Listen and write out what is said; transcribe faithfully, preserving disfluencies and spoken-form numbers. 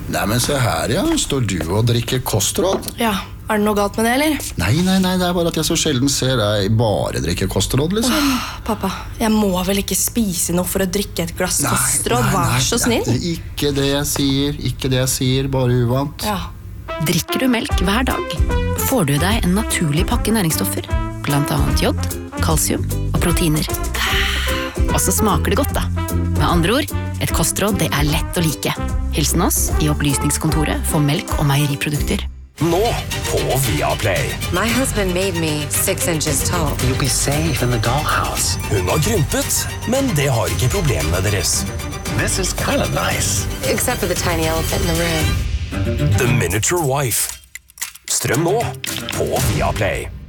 Nei, men se her, ja. Står du og drikker kostråd? Ja, er det noe galt med det, eller? Nei, nei, nei, det er bare at jeg så sjelden ser deg bare drikke kostråd, liksom. Åh, pappa, jeg må vel ikke spise noe for å drikke et glass kostråd, vær så snill. Nei, ikke det jeg sier, ikke det jeg sier, bare uvant. Ja. Drikker du melk hver dag, får du deg en naturlig pakke næringsstoffer, blant annet jod, kalsium og proteiner. Og så smaker det godt da. Med andre ord, et kostråd det er lett å like. Hilsen oss i opplysningskontoret for melk og meieriprodukter. Nå på Viaplay. My husband made me six inches tall. You'll be safe in the dollhouse. Hun har krympet, men det har ikke problemene deres. This is kind of nice. Except for the tiny elephant in the room. The Miniature Wife. Strøm nå på Viaplay.